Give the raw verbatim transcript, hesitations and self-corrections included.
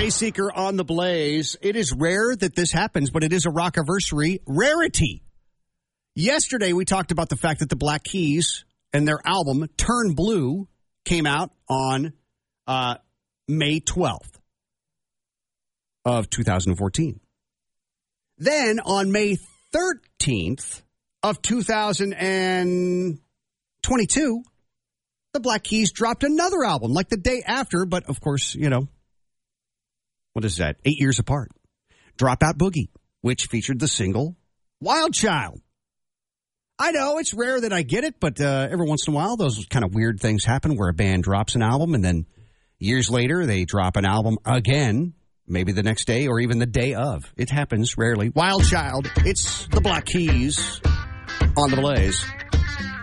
Dayseeker on the Blaze. It is rare that this happens, but it is a rock-anniversary rarity. Yesterday, we talked about the fact that the Black Keys and their album, Turn Blue, came out on uh, May twelfth of two thousand fourteen. Then, on May thirteenth of two thousand twenty-two, the Black Keys dropped another album, like the day after, but of course, you know, what is that? Eight years apart. Dropout Boogie, which featured the single Wild Child. I know it's rare that I get it, but uh, every once in a while, those kind of weird things happen where a band drops an album and then years later they drop an album again, maybe the next day or even the day of. It happens rarely. Wild Child, it's the Black Keys on the Blaze.